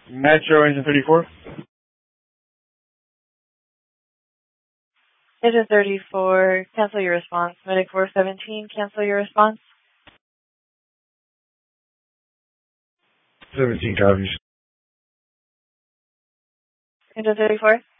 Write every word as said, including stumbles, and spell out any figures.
Metro engine thirty-four. Engine thirty-four, cancel your response. Medic four seventeen, cancel your response. seventeen copies. Engine thirty-four.